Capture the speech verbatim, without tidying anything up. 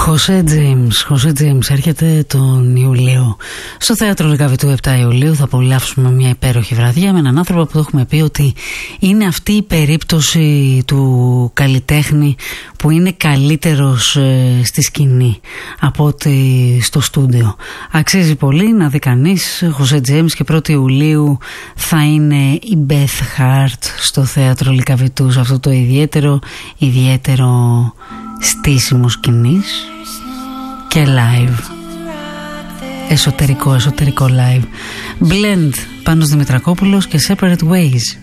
Χωσέ Τζέιμς, Χωσέ Τζέιμς έρχεται τον Ιούλιο στο Θέατρο Λυκαβητού επτά Ιουλίου. Θα απολαύσουμε μια υπέροχη βραδιά με έναν άνθρωπο που το έχουμε πει ότι είναι αυτή η περίπτωση του καλλιτέχνη που είναι καλύτερος ε, στη σκηνή από ότι στο στούντιο. Αξίζει πολύ να δει κανείς Χωσέ Τζέιμς και πρώτη Ιουλίου θα είναι η Beth Hart στο Θέατρο Λυκαβητού, σε αυτό το ιδιαίτερο, ιδιαίτερο στήσιμο σκηνής και live, εσωτερικό, εσωτερικό live. Blend, Πάνος Δημητρακόπουλος και Separate Ways.